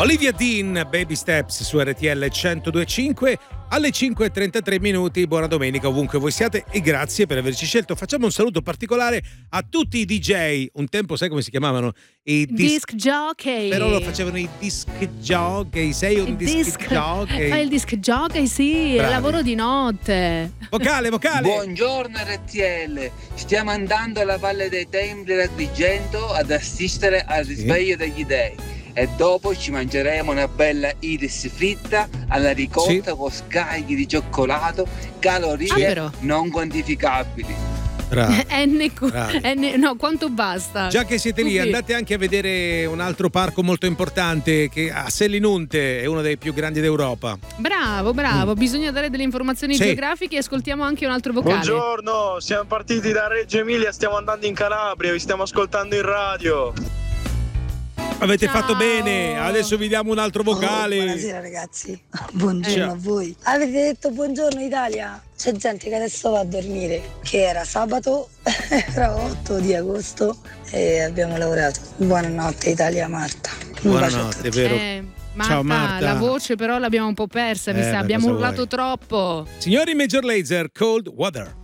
Olivia Dean, Baby Steps su RTL 102.5 alle 5:33 minuti. Buona domenica ovunque voi siate e grazie per averci scelto. Facciamo un saluto particolare a tutti i DJ. Un tempo sai come si chiamavano? I disc jockey. Però lo facevano i disc jockey. Sei un disc jockey? Fai il disc jockey, sì, è lavoro di notte. Vocale. Buongiorno RTL. Stiamo andando alla Valle dei Templi ad Agrigento ad assistere al risveglio degli dei. E dopo ci mangeremo una bella iris fritta alla ricotta con scagli di cioccolato, calorie non quantificabili. No, quanto basta? Già che siete lì, andate anche a vedere un altro parco molto importante che a Selinunte è uno dei più grandi d'Europa. Bravo, bisogna dare delle informazioni geografiche e ascoltiamo anche un altro vocale. Buongiorno, siamo partiti da Reggio Emilia, stiamo andando in Calabria, vi stiamo ascoltando in radio. Avete fatto bene, adesso vi diamo un altro vocale. Buonasera ragazzi, buongiorno a voi. Avete detto buongiorno Italia? C'è gente che adesso va a dormire, che era sabato, era 8 di agosto e abbiamo lavorato. Buonanotte Italia, Marta. Buonanotte, è vero. Marta, ciao Marta. La voce però l'abbiamo un po' persa, mi sa, abbiamo urlato troppo. Signori, Major Lazer, Cold Water.